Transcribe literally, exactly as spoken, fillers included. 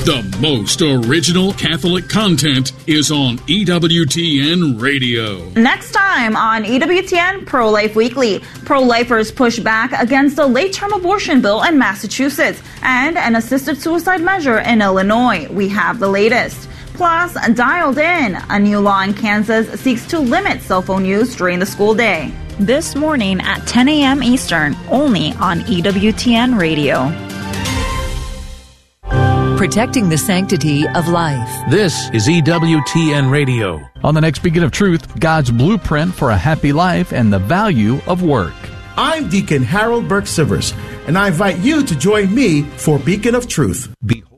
The most original Catholic content is on E W T N Radio. Next time on E W T N Pro-Life Weekly, pro-lifers push back against a late-term abortion bill in Massachusetts and an assisted suicide measure in Illinois. We have the latest. Plus, dialed in, a new law in Kansas seeks to limit cell phone use during the school day. This morning at ten a.m. Eastern, only on E W T N Radio. Protecting the sanctity of life. This is E W T N Radio. On the next Beacon of Truth, God's blueprint for a happy life and the value of work. I'm Deacon Harold Burke Sivers, and I invite you to join me for Beacon of Truth. Behold.